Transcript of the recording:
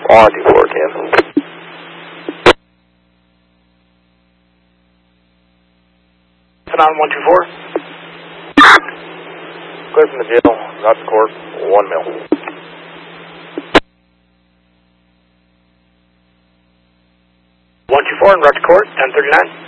On to 4, Cam. On 124. Clear from the jail, route to court, 1 mil. 124 and route to court, 1039.